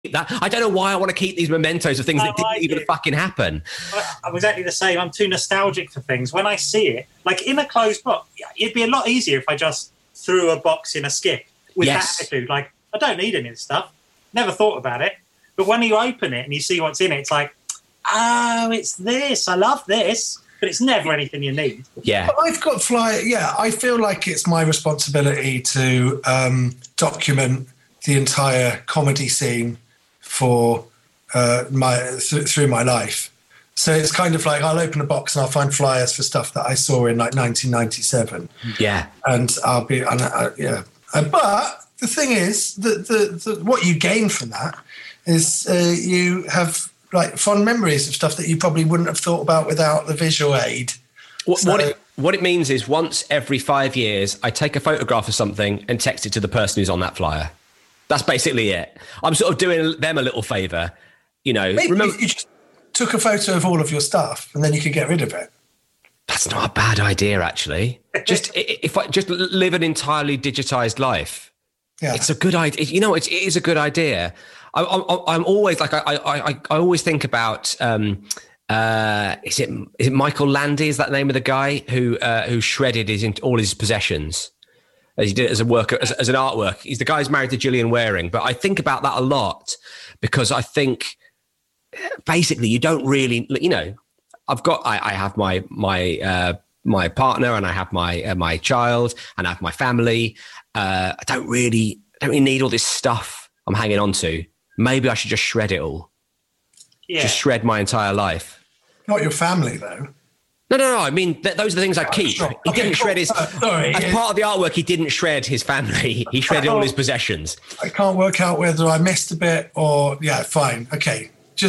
that. I don't know why I want to keep these mementos of things that didn't even fucking happen. I'm exactly the same. I'm too nostalgic for things. When I see it, like in a closed box, it'd be a lot easier if I just threw a box in a skip with that attitude. Like, I don't need any of this stuff. Never thought about it. But when you open it and you see what's in it, it's like, oh, it's this. I love this. But it's never anything you need. Yeah. But I've got I feel like it's my responsibility to document the entire comedy scene for through my life. So it's kind of like I'll open a box and I'll find flyers for stuff that I saw in like 1997. Yeah. And I'll be, but the thing is that what you gain from that is you have like fond memories of stuff that you probably wouldn't have thought about without the visual aid. What it means is once every 5 years, I take a photograph of something and text it to the person who's on that flyer. That's basically it. I'm sort of doing them a little favour, you know. Maybe remember, you just took a photo of all of your stuff and then you could get rid of it. That's not a bad idea, actually. If I just live an entirely digitised life, it's a good idea. You know, it is a good idea. I'm always like I always think about is it Michael Landy? Is that the name of the guy who shredded all his possessions? As he did it as a work as an artwork. He's the guy who's married to Gillian Waring. But I think about that a lot because I think basically you don't really, you know, I have my partner and I have my child and I have my family. I don't really need all this stuff I'm hanging on to. Maybe I should just shred it all. Yeah. Just shred my entire life. Not your family, though. No. I mean, those are the things I keep. Sure. He didn't shred his... As part of the artwork, he didn't shred his family. He shredded all his possessions. I can't work out whether I missed a bit or... Yeah, fine. Okay.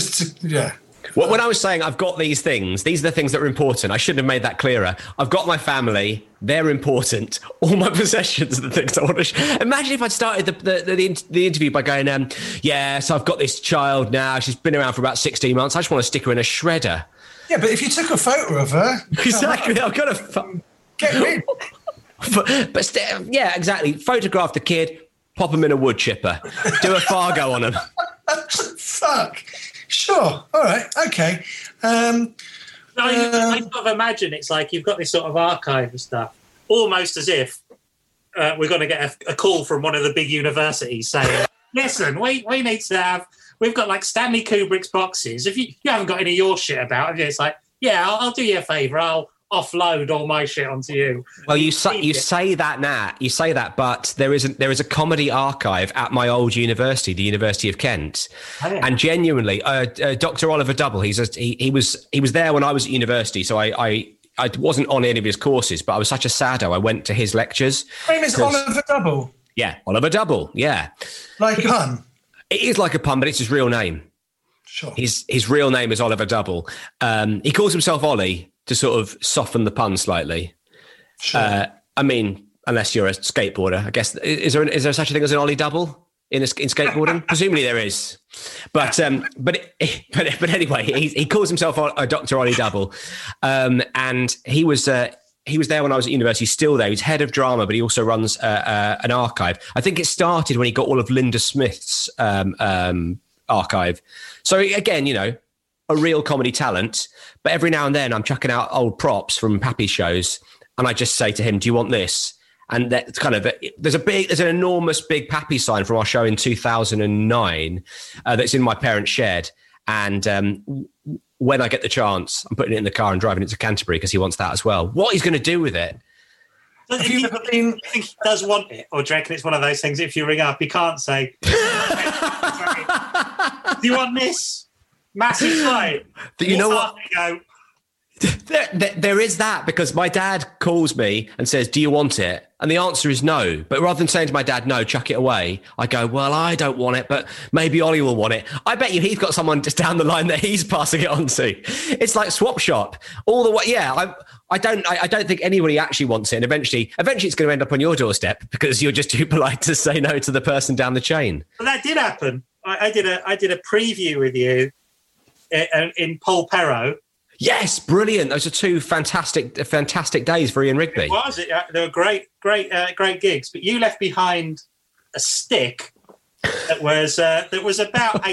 Well, when I was saying I've got these things, these are the things that are important. I should have made that clearer. I've got my family. They're important. All my possessions are the things I want to... Imagine if I'd started the interview by going, so I've got this child now. She's been around for about 16 months. I just want to stick her in a shredder. Yeah, but if you took a photo of her... Exactly. I've got to... Get rid. Yeah, exactly. Photograph the kid, pop him in a wood chipper. Do a Fargo on him. Fuck. Sure. All right. Okay. I sort of imagine it's like you've got this sort of archive of stuff, almost as if we're going to get a call from one of the big universities saying, listen, we need to have... We've got like Stanley Kubrick's boxes. If you haven't got any of your shit about it, it's like, yeah, I'll do you a favour. I'll offload all my shit onto you. Well, you say that now. You say that, but there is a comedy archive at my old university, the University of Kent, and genuinely, Dr. Oliver Double. He was there when I was at university, so I wasn't on any of his courses, but I was such a sado. I went to his lectures. His name is Oliver Double. Yeah, Oliver Double. Yeah, like a pun. It is like a pun, but it's his real name. Sure. His real name is Oliver Double. He calls himself Ollie to sort of soften the pun slightly. Sure. I mean, unless you're a skateboarder, I guess. Is there such a thing as an Ollie Double in skateboarding? Presumably there is. But anyway, he calls himself Dr. Ollie Double, and he was there when I was at university, still there. He's head of drama, but he also runs an archive. I think it started when he got all of Linda Smith's archive. So again, you know, a real comedy talent. But every now and then I'm chucking out old props from Pappy shows, and I just say to him, do you want this? And that's kind of there's an enormous big Pappy sign from our show in 2009 that's in my parents' shed. And when I get the chance, I'm putting it in the car and driving it to Canterbury because he wants that as well. What he's going to do with it? Do you think he does want it, or do you reckon it's one of those things? If you ring up, you can't say, "Do you want this massive sign?" You know what? There is that, because my dad calls me and says, do you want it? And the answer is no. But rather than saying to my dad, no, chuck it away, I go, well, I don't want it, but maybe Ollie will want it. I bet you he's got someone just down the line that he's passing it on to. It's like swap shop all the way. Yeah, I don't think anybody actually wants it. And eventually it's going to end up on your doorstep because you're just too polite to say no to the person down the chain. Well, that did happen. I did a preview with you in Polperro. Yes, brilliant. Those are two fantastic days for Ian Rigby. It was. They were great gigs. But you left behind a stick that was about